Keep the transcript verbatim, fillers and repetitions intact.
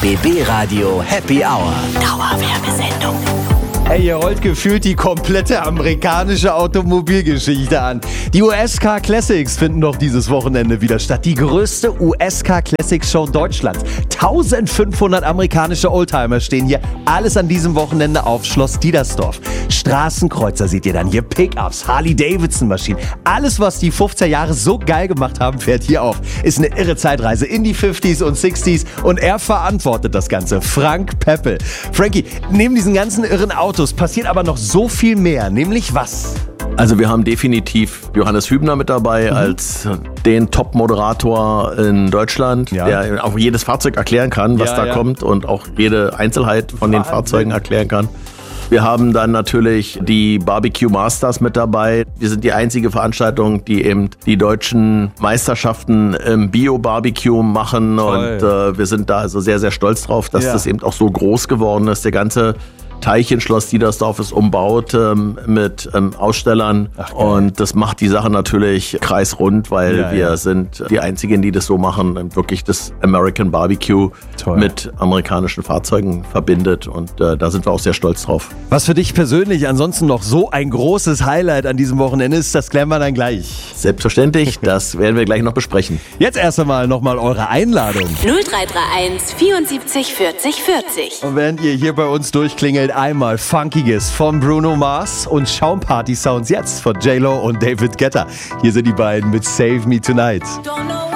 B B Radio Happy Hour. Dauerwerbesendung. Hey, ihr rollt gefühlt die komplette amerikanische Automobilgeschichte an. Die U S Car Classics finden doch dieses Wochenende wieder statt. Die größte U S Car Classics Show Deutschlands. eintausendfünfhundert amerikanische Oldtimer stehen hier. Alles an diesem Wochenende auf Schloss Diedersdorf. Straßenkreuzer seht ihr dann hier, Pickups, Harley-Davidson-Maschinen. Alles, was die fünfziger Jahre so geil gemacht haben, fährt hier auf. Ist eine irre Zeitreise in die fünfziger und sechziger und er verantwortet das Ganze. Frank Peppel. Frankie, neben diesen ganzen irren Autos passiert aber noch so viel mehr, nämlich was? Also wir haben definitiv Johannes Hübner mit dabei mhm. als den Top-Moderator in Deutschland, ja. der auch jedes Fahrzeug erklären kann, was ja, da ja. kommt und auch jede Einzelheit von den Fahrzeugen erklären kann. Wir haben dann natürlich die Barbecue Masters mit dabei. Wir sind die einzige Veranstaltung, die eben die deutschen Meisterschaften im Bio-Barbecue machen. Toll. Und äh, wir sind da also sehr, sehr stolz drauf, dass ja. das eben auch so groß geworden ist. Der ganze Teilchen Schloss Diedersdorf ist umbaut ähm, mit ähm, Ausstellern. Ach, und das macht die Sache natürlich kreisrund, weil ja, wir ja. sind die Einzigen, die das so machen, wirklich das American Barbecue Toll. Mit amerikanischen Fahrzeugen verbindet und äh, da sind wir auch sehr stolz drauf. Was für dich persönlich ansonsten noch so ein großes Highlight an diesem Wochenende ist, das klären wir dann gleich. Selbstverständlich, das werden wir gleich noch besprechen. Jetzt erst einmal nochmal eure Einladung. null drei drei eins vierundsiebzig vierzig vierzig. Und während ihr hier bei uns durchklingelt, einmal Funkiges von Bruno Mars und Schaumparty-Sounds jetzt von J-Lo und David Guetta. Hier sind die beiden mit Save Me Tonight. Don't know